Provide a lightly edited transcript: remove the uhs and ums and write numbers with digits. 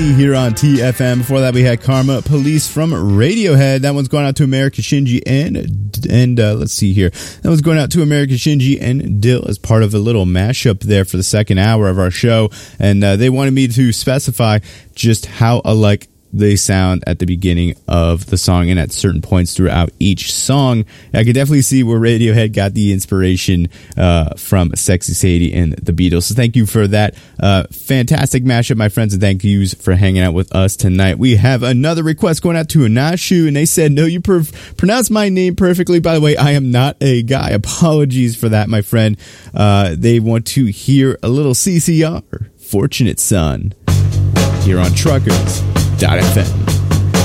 Here on TFM. Before that, we had Karma Police from Radiohead. That one's going out to America Shinji and let's see here. That one's going out to America Shinji and Dill as part of a little mashup there for the second hour of our show. And they wanted me to specify just how alike they sound at the beginning of the song and at certain points throughout each song. I could definitely see where Radiohead got the inspiration from Sexy Sadie and the Beatles. So thank you for that fantastic mashup, my friends, and thank yous for hanging out with us tonight. We have another request going out to Anashu, and they said, no, you pronounced my name perfectly. By the way, I am not a guy. Apologies for that, my friend. They want to hear a little CCR, Fortunate Son, here on Truckers.fm.